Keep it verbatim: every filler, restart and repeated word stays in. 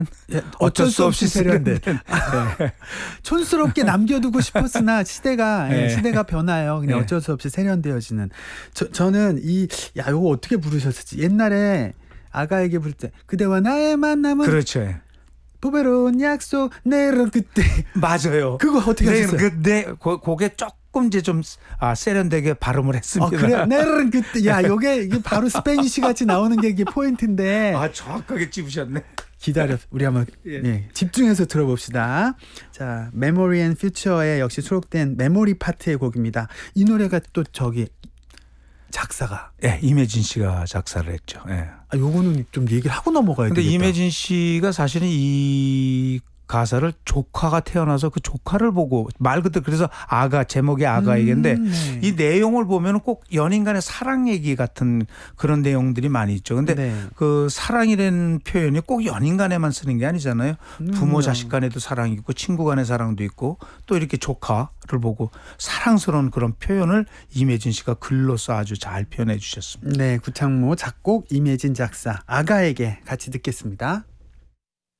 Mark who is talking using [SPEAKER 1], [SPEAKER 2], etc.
[SPEAKER 1] 예, 어쩔 수 없이 세련된.
[SPEAKER 2] 네.
[SPEAKER 1] 촌스럽게 남겨두고 싶었으나 시대가 예,
[SPEAKER 2] 네.
[SPEAKER 1] 시대가 변화요. 그냥
[SPEAKER 2] 네.
[SPEAKER 1] 어쩔 수 없이 세련되어지는. 저, 저는 이 야 이거 어떻게 부르셨을지 옛날에 아가에게 부를 때 그대와 나의 만남은
[SPEAKER 2] 그렇죠.
[SPEAKER 1] 보배로운 약속 내일은 그때
[SPEAKER 2] 맞아요.
[SPEAKER 1] 그거 어떻게
[SPEAKER 2] 네,
[SPEAKER 1] 하셨어요?
[SPEAKER 2] 그, 네, 고, 그게 조금 이제 좀 아, 세련되게 발음을
[SPEAKER 1] 아,
[SPEAKER 2] 했습니다.
[SPEAKER 1] 그래 내일은 그때 야 요게 이게 바로 스페니쉬 같이 나오는 게 이게 포인트인데
[SPEAKER 2] 아, 정확하게 찝으셨네.
[SPEAKER 1] 기다려 우리 한번
[SPEAKER 2] 예.
[SPEAKER 1] 예, 집중해서 들어봅시다. 자, 메모리 앤 퓨처에 역시 수록된 메모리 파트의 곡입니다. 이 노래가 또 저기 작사가
[SPEAKER 2] 예, 임혜진 씨가 작사를 했죠. 예.
[SPEAKER 1] 아, 요거는 좀 얘기를 하고 넘어가야
[SPEAKER 2] 근데
[SPEAKER 1] 되겠다.
[SPEAKER 2] 임혜진 씨가 사실은 이 가사를 조카가 태어나서 그 조카를 보고 말 그대로 그래서 아가 제목이 아가 얘기인데
[SPEAKER 1] 음, 네.
[SPEAKER 2] 이 내용을 보면 꼭 연인 간의 사랑 얘기 같은 그런 내용들이 많이 있죠. 근데
[SPEAKER 1] 네.
[SPEAKER 2] 그 사랑이라는 표현이 꼭 연인 간에만 쓰는 게 아니잖아요. 부모
[SPEAKER 1] 음,
[SPEAKER 2] 자식 간에도 사랑이 있고 친구 간의 사랑도 있고 또 이렇게 조카를 보고 사랑스러운 그런 표현을 임혜진 씨가 글로써 아주 잘 표현해 주셨습니다.
[SPEAKER 1] 네, 구창모 작곡 임혜진 작사 아가에게 같이 듣겠습니다.